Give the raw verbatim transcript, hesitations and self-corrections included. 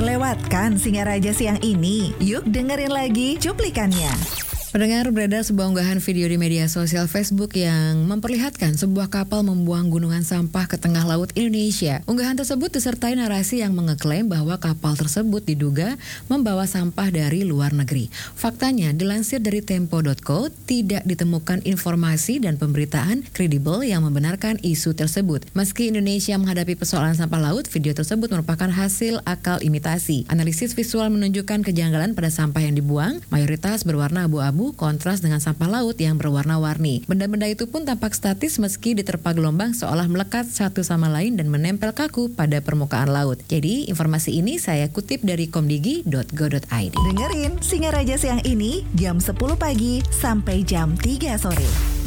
terlewatkan Singaraja siang ini? Yuk dengerin lagi cuplikannya. Pendengar, beredar sebuah unggahan video di media sosial Facebook yang memperlihatkan sebuah kapal membuang gunungan sampah ke tengah laut Indonesia. Unggahan tersebut disertai narasi yang mengeklaim bahwa kapal tersebut diduga membawa sampah dari luar negeri. Faktanya, dilansir dari tempo dot co, tidak ditemukan informasi dan pemberitaan kredibel yang membenarkan isu tersebut. Meski Indonesia menghadapi persoalan sampah laut, video tersebut merupakan hasil akal imitasi. Analisis visual menunjukkan kejanggalan pada sampah yang dibuang, mayoritas berwarna abu-abu, kontras dengan sampah laut yang berwarna-warni. Benda-benda itu pun tampak statis meski diterpa gelombang seolah melekat satu sama lain dan menempel kaku pada permukaan laut. Jadi, informasi ini saya kutip dari komdigi dot go dot i d. Dengerin Singaraja siang ini jam sepuluh pagi sampai jam tiga sore.